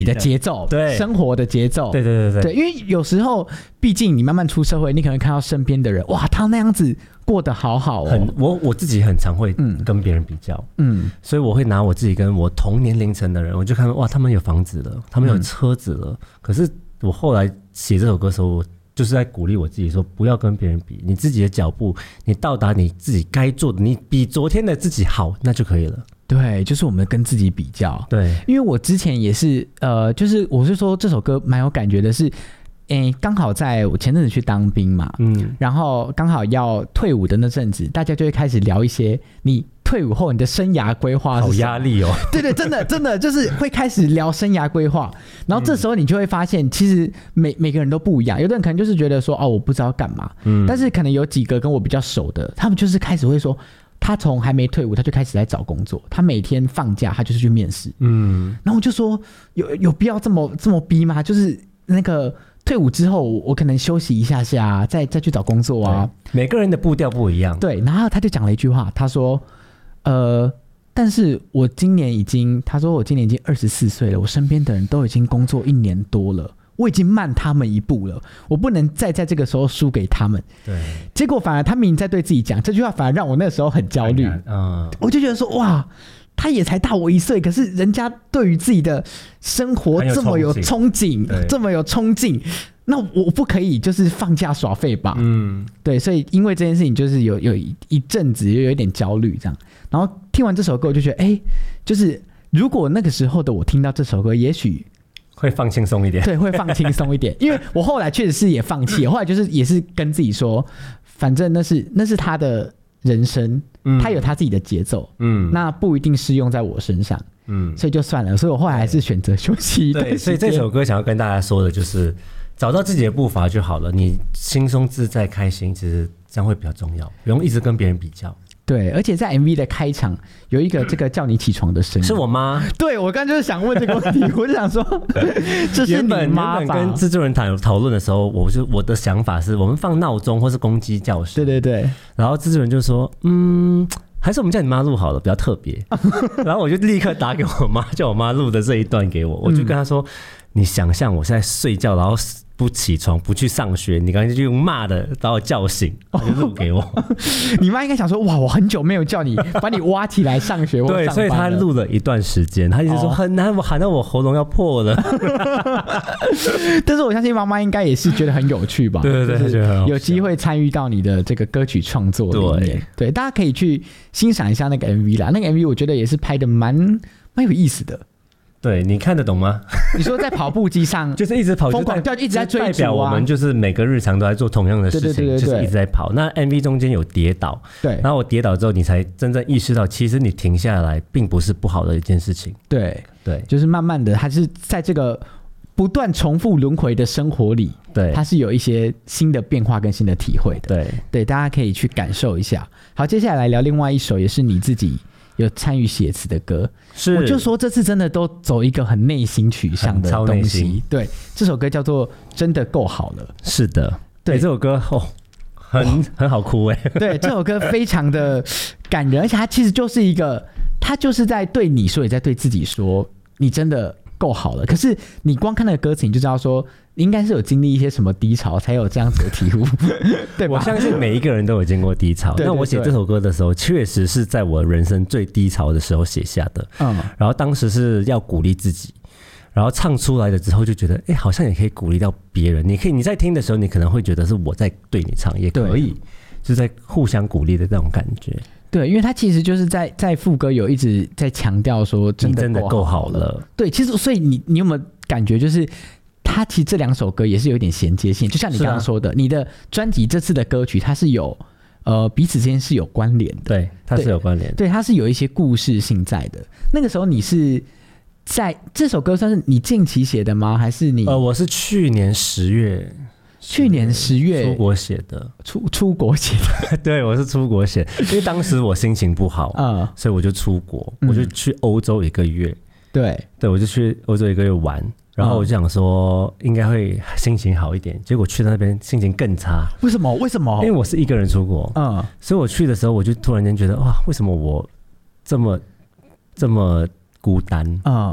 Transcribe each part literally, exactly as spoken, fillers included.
你的节奏，对生活的节奏， 对对对 对, 对，因为有时候毕竟你慢慢出社会，你可能看到身边的人，哇，他那样子过得好好哦。 很我我自己很常会跟别人比较，嗯，所以我会拿我自己跟我同年龄层的人，我就看哇，他们有房子了，他们有车子了，嗯、可是我后来写这首歌的时候，我就是在鼓励我自己说，不要跟别人比，你自己的脚步，你到达你自己该做的，你比昨天的自己好，那就可以了。 对，就是我们跟自己比较。 对， 因为我之前也是，呃，就是我是说这首歌蛮有感觉的是，诶，刚好在我前阵子去当兵嘛，嗯，然后刚好要退伍的那阵子，大家就会开始聊一些你退伍后你的生涯规划。 好压力哦。 对对，真的真的就是会开始聊生涯规划，然后这时候你就会发现，其实每每个人都不一样，有的人可能就是觉得说，哦，我不知道干嘛，嗯，但是可能有几个跟我比较熟的，他们就是开始会说。他从还没退伍，他就开始在找工作。他每天放假，他就是去面试。嗯，然后我就说，有有必要这么这么逼吗？就是那个退伍之后，我可能休息一下下，再再去找工作啊。 每个人的步调不一样。 对，然后他就讲了一句话，他说：“呃，但是我今年已经，他说我今年已经二十四岁了，我身边的人都已经工作一年多了。”我已经慢他们一步了，我不能再在这个时候输给他们。 对， 结果反而他明明在对自己讲这句话，反而让我那个时候很焦虑。嗯，我就觉得说，哇，他也才大我一岁，可是人家对于自己的生活这么有憧憬，这么有冲劲，那我不可以就是放假耍废吧？嗯，对，所以因为这件事情，就是有有一阵子有一点焦虑这样。然后听完这首歌，我就觉得，哎，就是如果那个时候的我听到这首歌，也许。 会放轻松一点。 对，会放轻松一点。因为我后来确实是也放弃了，后来就是也是跟自己说，反正那是那是他的人生，嗯、他有他自己的节奏，嗯，那不一定适用在我身上，嗯，所以就算了。所以我后来还是选择休息一段时间。 对，所以这首歌想要跟大家说的就是，找到自己的步伐就好了。你轻松自在、开心，其实这样会比较重要，不用一直跟别人比较。 对，而且在 M V 的开场有一个这个叫你起床的声音， 是我妈。 对，我刚就是想问这个问题，我就想说，这是你妈吧？ 原本跟制作人讨讨论的时候，我就我的想法是我们放闹钟或是公鸡叫声。 对对对。 然后制作人就说，嗯，还是我们叫你妈录好了，比较特别。然后我就立刻打给我妈，叫我妈录的这一段给我，我就跟她说，嗯、你想象我现在睡觉，然后。不起床不去上学，你刚才就用骂的把我叫醒，他就录给我。 你妈应该想说，哇，我很久没有叫你把你挖起来上学或上班了。 对，所以他录了一段时间，他一直说很难，我喊到我喉咙要破了。 但是我相信妈妈应该也是觉得很有趣吧？ 对对对，就是有机会参与到你的这个歌曲创作里面。对，对，大家可以去欣赏一下那个 M V 啦。那个 M V 我觉得也是拍的蛮蛮有意思的。 对，你看得懂吗？ 你说在跑步机上就是一直跑， 疯狂掉，一直在追逐啊， 代表我们就是每个日常都在做同样的事情，对对对对对，就是一直在跑。那 M V 中间有跌倒，对，然后我跌倒之后，你才真正意识到，其实你停下来并不是不好的一件事情。 对对， 就是慢慢的，还是在这个不断重复轮回的生活里，对，它是有一些新的变化跟新的体会的。对对，大家可以去感受一下。好，接下来聊另外一首，也是你自己有参与写词的歌，是我就说这次真的都走一个很内心取向的东西。对，这首歌叫做《真的够好了》。 是的，对、欸、这首歌哦，很很好哭哎。 对，这首歌非常的感人，而且它其实就是一个，它就是在对你说，也在对自己说，你真的够好了。可是你光看那个歌词，你就知道说，应该是有经历一些什么低潮，才有这样子的体悟，对吧？ 我相信每一个人都有经过低潮。对对对，那我写这首歌的时候，确实是在我人生最低潮的时候写下的。嗯，然后当时是要鼓励自己，然后唱出来了之后，就觉得，哎，好像也可以鼓励到别人。你可以你在听的时候，你可能会觉得是我在对你唱，也可以，就是在互相鼓励的那种感觉。 对，因为他其实就是在在副歌有一直在强调说，真的够好了。对，其实所以你你有没有感觉就是？他其实这两首歌也是有点衔接性，就像你刚刚说的，啊、你的专辑这次的歌曲它是有呃彼此之间是有关联的， 对，它是有关联的， 对，它是有一些故事性在的。那个时候你是在这首歌算是你近期写的吗？还是你？ 呃，我是去年十月， 去年十月出国写的， 出出国写的， 对，我是出国写，因为当时我心情不好啊、嗯，所以我就出国，我就去欧洲一个月， 对， 对，我就去欧洲一个月玩。然后我就想说应该会心情好一点，结果去到那边心情更差。 为什么？为什么？ 因为我是一个人出国，嗯，所以我去的时候我就突然间觉得哇，为什么我这么这么孤单啊、嗯？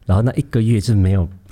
然后那一个月就没有